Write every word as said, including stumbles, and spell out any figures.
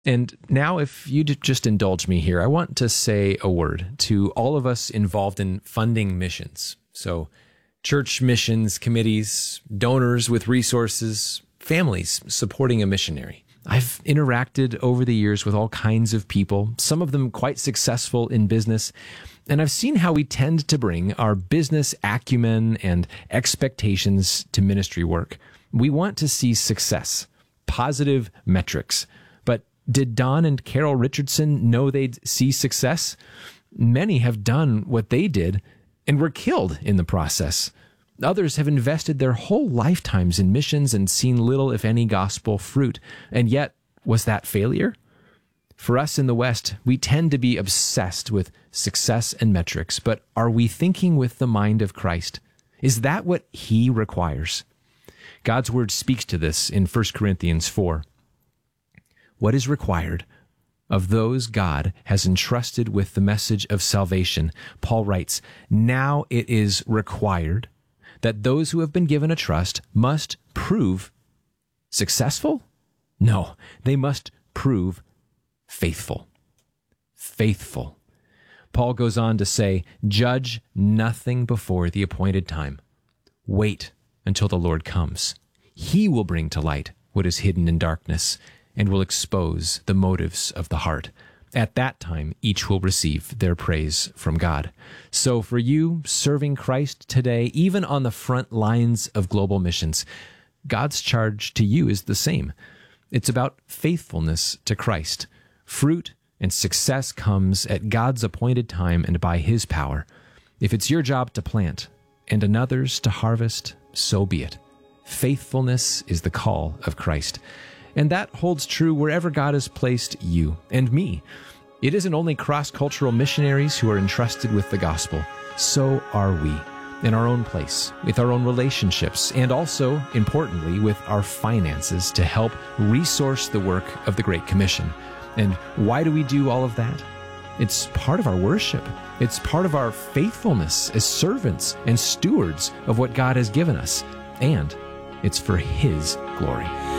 And now, if you'd just indulge me here, I want to say a word to all of us involved in funding missions. So, church missions committees, donors with resources, families supporting a missionary. I've interacted over the years with all kinds of people, some of them quite successful in business, and I've seen how we tend to bring our business acumen and expectations to ministry work. We want to see success, positive metrics. But did Don and Carol Richardson know they'd see success? Many have done what they did and were killed in the process. Others have invested their whole lifetimes in missions and seen little, if any, gospel fruit. And yet, was that failure? For us in the West, we tend to be obsessed with success and metrics, but are we thinking with the mind of Christ? Is that what he requires? God's word speaks to this in First Corinthians four. What is required of those God has entrusted with the message of salvation? Paul writes, now it is required that those who have been given a trust must prove successful? No, they must prove faithful. Faithful. Paul goes on to say, judge nothing before the appointed time. Wait until the Lord comes. He will bring to light what is hidden in darkness and will expose the motives of the heart. At that time, each will receive their praise from God. So for you serving Christ today, even on the front lines of global missions, God's charge to you is the same. It's about faithfulness to Christ. Fruit and success comes at God's appointed time and by his power. If it's your job to plant and another's to harvest, so be it. Faithfulness is the call of Christ. And that holds true wherever God has placed you and me. It isn't only cross-cultural missionaries who are entrusted with the gospel. So are we, in our own place, with our own relationships, and also, importantly, with our finances to help resource the work of the Great Commission. And why do we do all of that? It's part of our worship. It's part of our faithfulness as servants and stewards of what God has given us. And it's for his glory.